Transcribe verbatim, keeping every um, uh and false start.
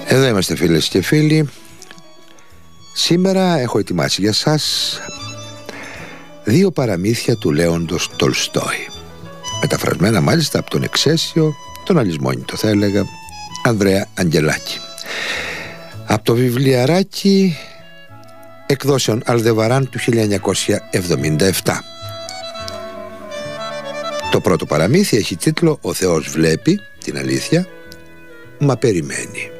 Εδώ είμαστε φίλες και φίλοι. Σήμερα έχω ετοιμάσει για σας δύο παραμύθια του Λέοντος Τολστόη, μεταφρασμένα μάλιστα από τον εξαίσιο, τον αλυσμόνητο θα έλεγα, Ανδρέα Αγγελάκη, από το βιβλιαράκι εκδόσεων Αλδεβαράν του χίλια εννιακόσια εβδομήντα επτά. Το πρώτο παραμύθι έχει τίτλο «Ο Θεός βλέπει την αλήθεια, μα περιμένει».